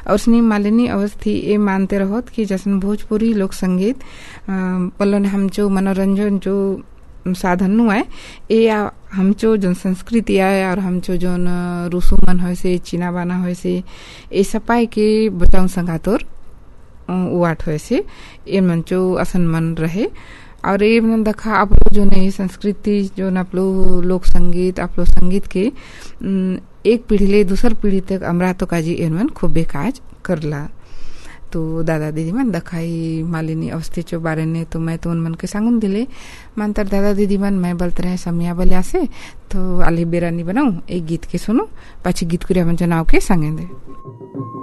और स्नी मालिनी अवस्थी ये मानते रहोत कि जैसन भोजपुरी लोक संगीत पल्लो ने हम जो मनोरंजन जो साधन नु है ये हम जो जन संस्कृति है और हम जो जन रुसुमन हो से चीना बाना हो से ये सपाई के बचाऊ संगातोर वाट हो से ये मन जो असन मन रहे और ये मन देखा आप लोग जो नई संस्कृति जो न आप लोग लोक संगीत आप लोग संगीत के एक पीढ़ी ले दूसर पीढ़ी तक अमरातो काजी एनवन खूब बेकाज करला। तो दादा दीदी मन दखाई मालिनी अवस्थी चो बारे ने तो मैं तो उन मन के सांगुन दिले मानतर दादा दीदी मन मैं बलते रहे समिया बलिया से तो आली बेरानी बनाऊं एक गीत के सुनो पाछी गीत कुरिया मन जनाव के सांगेंदे।